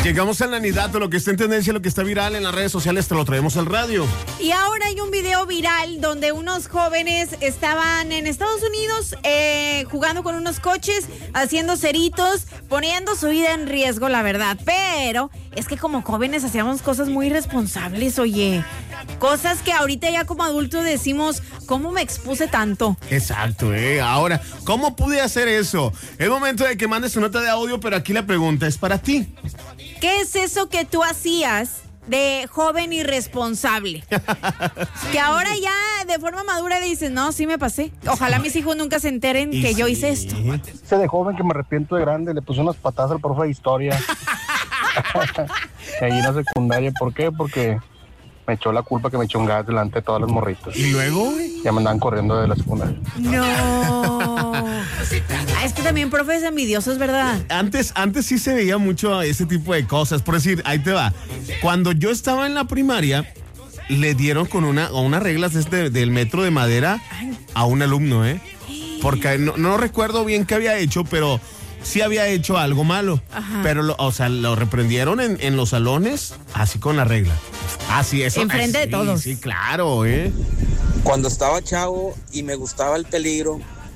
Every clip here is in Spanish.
Llegamos al Nanidato, lo que está en tendencia, lo que está viral en las redes sociales, te lo traemos al radio. Y ahora hay un video viral donde unos jóvenes estaban en Estados Unidos jugando con unos coches, haciendo ceritos, poniendo su vida en riesgo, la verdad. Pero es que como jóvenes hacíamos cosas muy irresponsables, oye. Cosas que ahorita ya como adultos decimos, ¿cómo me expuse tanto? Exacto, ahora, ¿cómo pude hacer eso? Es momento de que mandes tu nota de audio, pero aquí la pregunta es para ti. ¿Qué es eso que tú hacías de joven irresponsable? Que ahora ya de forma madura dices, no, sí me pasé. Ojalá mis hijos nunca se enteren que yo hice esto. Ese de joven que me arrepiento de grande, le puse unas patadas al profe de historia. Ahí en la secundaria, ¿por qué? Porque me echó la culpa que me echó un gas delante de todas las morritas. ¿Y luego? Ya me andaban corriendo de la secundaria. No. Es que también profes envidiosos, ¿verdad? Antes sí se veía mucho ese tipo de cosas. Por decir, ahí te va. Cuando yo estaba en la primaria, le dieron con unas reglas del metro de madera a un alumno, Porque no recuerdo bien qué había hecho, pero sí había hecho algo malo. Ajá. Pero lo reprendieron en los salones, así con la regla. Así es. Enfrente de todos. Sí, claro, Cuando estaba chavo y me gustaba el peligro,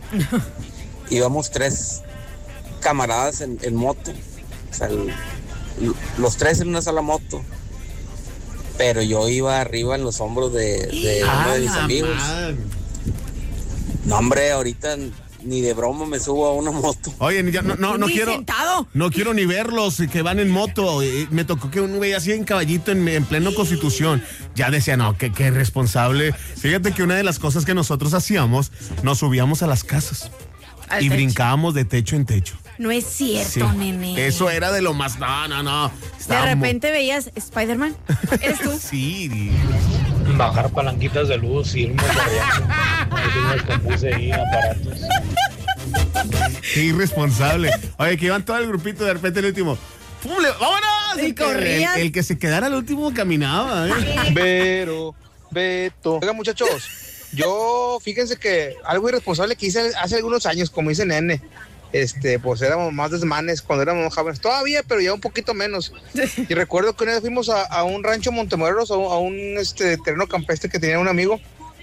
íbamos 3 camaradas en moto. O sea, los 3 en una sola moto. Pero yo iba arriba en los hombros de uno de mis amigos. No, hombre, ahorita ni de broma me subo a una moto. Oye, ya no quiero. Sentado. No quiero ni verlos que van en moto. Me tocó que uno veía así en caballito en pleno Constitución. Ya decía, no, qué irresponsable. Fíjate que una de las cosas que nosotros hacíamos, nos subíamos a las casas y brincábamos de techo en techo. No es cierto, sí, nene. Eso era de lo más. No. De repente veías Spider-Man. ¿Eres tú? Sí. Bajar palanquitas de luz y irme corriendo. Así me compuse ahí en aparatos. Qué irresponsable. Oye, que iban todo el grupito, de repente el último. ¡Pum! ¡Vámonos! Y corrías. El que se quedara al último caminaba, Beto. Oigan, muchachos, yo, fíjense que algo irresponsable que hice hace algunos años, como dice Nene. Pues éramos más desmanes cuando éramos jóvenes, todavía, pero ya un poquito menos. Y recuerdo que una vez fuimos a un rancho Montemorelos, a un terreno campestre que tenía un amigo,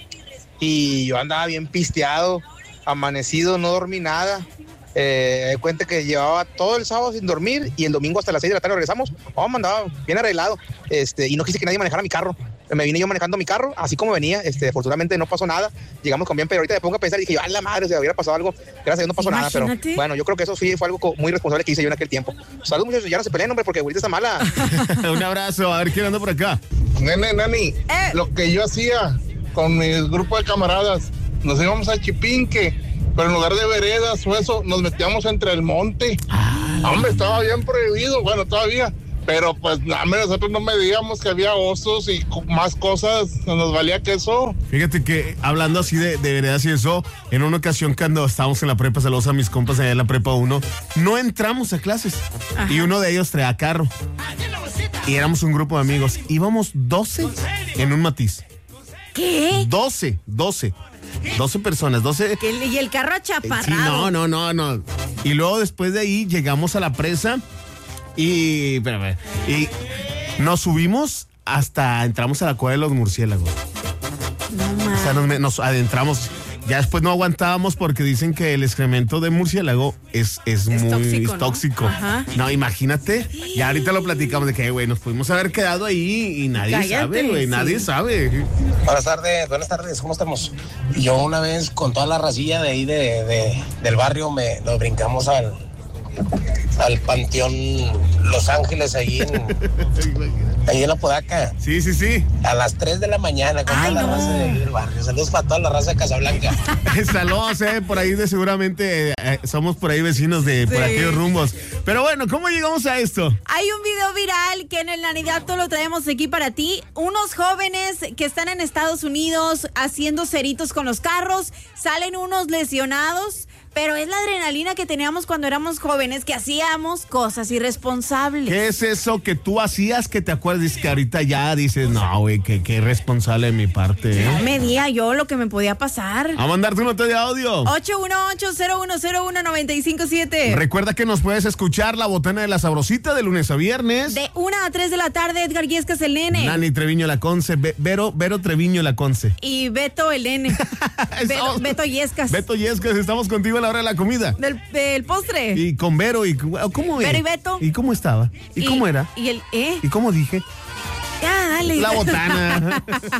y yo andaba bien pisteado, amanecido, no dormí nada. Cuenta que llevaba todo el sábado sin dormir y el domingo hasta las 6 de la tarde regresamos. Andaba bien arreglado, y no quise que nadie manejara mi carro. Me vine yo manejando mi carro, así como venía. Afortunadamente no pasó nada. Llegamos con bien, pero ahorita me pongo a pensar y dije, ¡a la madre! Si hubiera pasado algo, gracias a Dios no pasó nada. Pero bueno, yo creo que eso fue algo muy responsable que hice yo en aquel tiempo. Saludos, muchachos, ya no se peleen, hombre, porque ahorita está mala. Un abrazo, a ver quién anda por acá. Nani, lo que yo hacía con mi grupo de camaradas, nos íbamos a Chipinque, pero en lugar de veredas o eso, nos metíamos entre el monte. Hombre, estaba bien prohibido, bueno, todavía. Pero pues nosotros no medíamos que había osos y más cosas, nos valía que eso. Fíjate que hablando así de veredas y eso, en una ocasión cuando estábamos en la prepa, saludos a mis compas allá en la prepa 1, no entramos a clases. Ajá. Y uno de ellos traía carro. Y éramos un grupo de amigos. Íbamos 12 en un Matiz. ¿Qué? 12 personas, 12. Y el carro achaparrado. Sí, no. Y luego después de ahí llegamos a la presa y nos subimos hasta entramos a la cueva de los murciélagos. No más. O sea, nos adentramos. Ya después no aguantábamos porque dicen que el excremento de murciélago es muy tóxico. Ajá. No, imagínate. Ya ahorita lo platicamos de que, güey, nos pudimos haber quedado ahí y nadie sabe, güey. Sí. Nadie sabe. Buenas tardes, ¿cómo estamos? Yo una vez con toda la racilla de ahí del barrio nos brincamos al Panteón Los Ángeles ahí en la Podaca. Sí. A las 3 de la mañana con toda la raza de ahí del barrio. Saludos para toda la raza de Casablanca. Saludos, por ahí seguramente somos por ahí vecinos de por aquellos rumbos. Pero bueno, ¿cómo llegamos a esto? Hay un video viral que en el Nanidato lo traemos aquí para ti. Unos jóvenes que están en Estados Unidos haciendo ceritos con los carros. Salen unos lesionados pero es la adrenalina que teníamos cuando éramos jóvenes, que hacíamos cosas irresponsables. ¿Qué es eso que tú hacías que te acuerdas que ahorita ya dices, no, güey, qué irresponsable de mi parte? No medía yo lo que me podía pasar. A mandarte un nota de audio. 818-0101-957. Recuerda que nos puedes escuchar La Botana de la Sabrosita de lunes a viernes. De 1 a 3 de la tarde, Edgar Yescas el nene. Nani Treviño la Conce, Vero Treviño la Conce. Y Beto el nene. Beto Yescas. Beto Yescas, estamos contigo a la hora de la comida. Del postre. Y con Vero, ¿cómo es? Vero y Beto. ¿Y cómo estaba? ¿Y cómo era? ¿Y cómo dije? Ya, dale. La Botana.